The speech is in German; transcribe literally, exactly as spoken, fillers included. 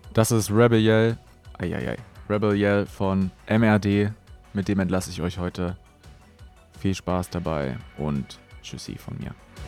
Das ist Rebel Yell, eieiei, Rebel Yell von M R D. Mit dem entlasse ich euch heute. Viel Spaß dabei und tschüssi von mir.